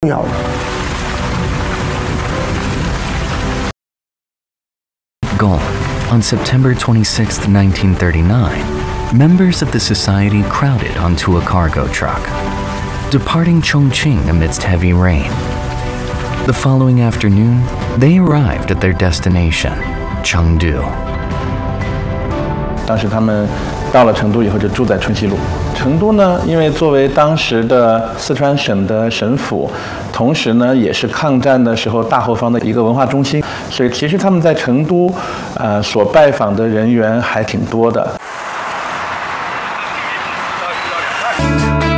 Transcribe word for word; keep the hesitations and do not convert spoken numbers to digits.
要的。 Gong, on September twenty-sixth, nineteen thirty-nine, members of the society crowded onto a cargo truck, departing Chongqing amidst heavy rain. The following afternoon, they arrived at their destination, Chengdu. 当时他们到了成都以后，就住在春熙路。成都呢，因为作为当时的四川省的省府，同时呢也是抗战的时候大后方的一个文化中心，所以其实他们在成都，呃，所拜访的人员还挺多的。